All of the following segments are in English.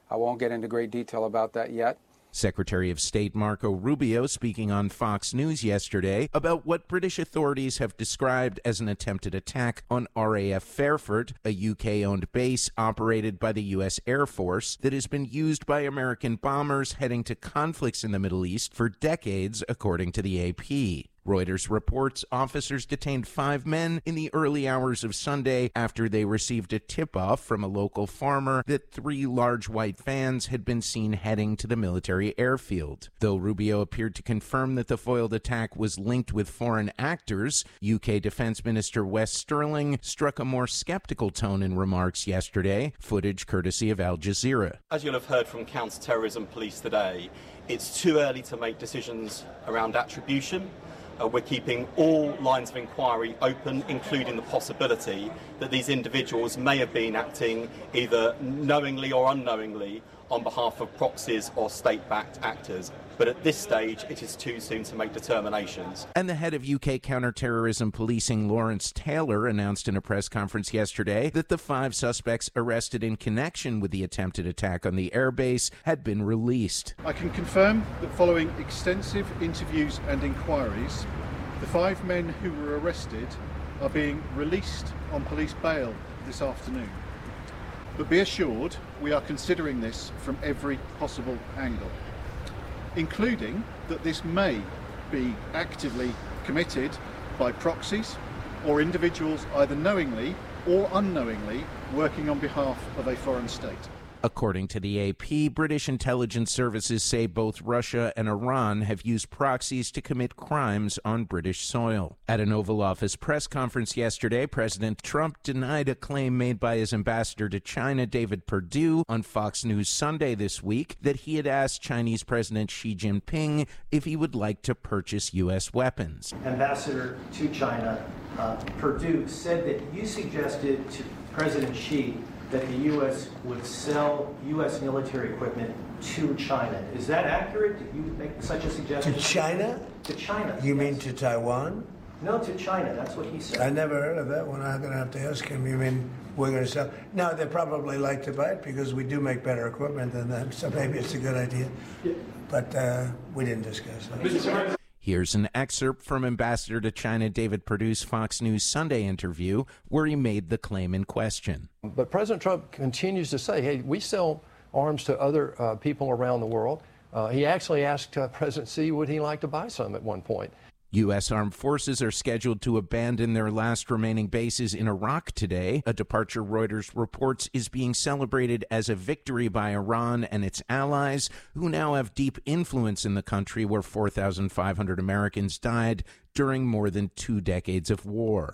I won't get into great detail about that yet. Secretary of State Marco Rubio speaking on Fox News yesterday about what British authorities have described as an attempted attack on RAF Fairford, a UK-owned base operated by the U.S. Air Force that has been used by American bombers heading to conflicts in the Middle East for decades, according to the AP. Reuters reports officers detained 5 men in the early hours of Sunday after they received a tip-off from a local farmer that 3 large white vans had been seen heading to the military airfield. Though Rubio appeared to confirm that the foiled attack was linked with foreign actors, UK Defense Minister Wes Sterling struck a more skeptical tone in remarks yesterday, footage courtesy of Al Jazeera. As you'll have heard from counter-terrorism police today, it's too early to make decisions around attribution. We're keeping all lines of inquiry open, including the possibility that these individuals may have been acting either knowingly or unknowingly on behalf of proxies or state-backed actors. But at this stage, it is too soon to make determinations. And the head of UK counterterrorism policing, Lawrence Taylor, announced in a press conference yesterday that the 5 suspects arrested in connection with the attempted attack on the airbase had been released. I can confirm that following extensive interviews and inquiries, the 5 men who were arrested are being released on police bail this afternoon. But be assured, we are considering this from every possible angle, including that this may be actively committed by proxies or individuals either knowingly or unknowingly working on behalf of a foreign state. According to the AP, British intelligence services say both Russia and Iran have used proxies to commit crimes on British soil. At an Oval Office press conference yesterday, President Trump denied a claim made by his ambassador to China, David Perdue, on Fox News Sunday this week that he had asked Chinese President Xi Jinping if he would like to purchase U.S. weapons. Ambassador to China, Perdue said that you suggested to President Xi that the U.S. would sell U.S. military equipment to China. Is that accurate? Did you make such a suggestion? To China? To China. You mean to Taiwan? No, to China. That's what he said. I never heard of that one. I'm going to have to ask him. You mean we're going to sell? No, they probably like to buy it because we do make better equipment than them, so maybe it's a good idea. But we didn't discuss that. Here's an excerpt from Ambassador to China David Perdue's Fox News Sunday interview where he made the claim in question. But President Trump continues to say, hey, we sell arms to other people around the world. He actually asked President Xi would he like to buy some at one point. U.S. armed forces are scheduled to abandon their last remaining bases in Iraq today. A departure Reuters reports is being celebrated as a victory by Iran and its allies, who now have deep influence in the country where 4,500 Americans died during more than 2 decades of war.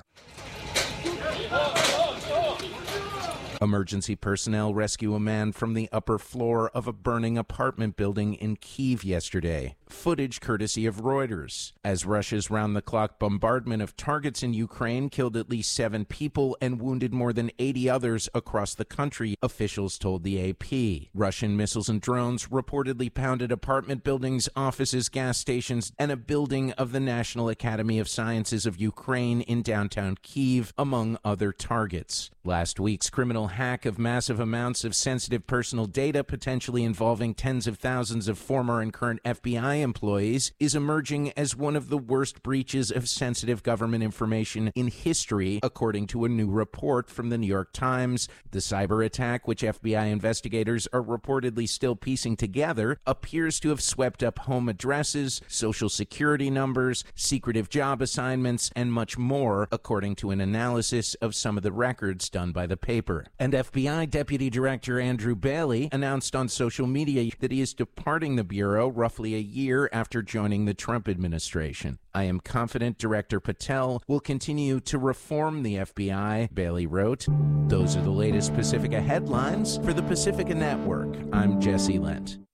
Emergency personnel rescue a man from the upper floor of a burning apartment building in Kyiv yesterday. Footage courtesy of Reuters. As Russia's round-the-clock bombardment of targets in Ukraine killed at least 7 people and wounded more than 80 others across the country, officials told the AP. Russian missiles and drones reportedly pounded apartment buildings, offices, gas stations, and a building of the National Academy of Sciences of Ukraine in downtown Kyiv, among other targets. Last week's criminal hack of massive amounts of sensitive personal data, potentially involving tens of thousands of former and current FBI employees, is emerging as one of the worst breaches of sensitive government information in history, according to a new report from the New York Times. The cyber attack, which FBI investigators are reportedly still piecing together, appears to have swept up home addresses, social security numbers, secretive job assignments, and much more, according to an analysis of some of the records done by the paper. And FBI Deputy Director Andrew Bailey announced on social media that he is departing the Bureau roughly a year after joining the Trump administration. I am confident Director Patel will continue to reform the FBI, Bailey wrote. Those are the latest Pacifica headlines for the Pacifica Network. I'm Jesse Lent.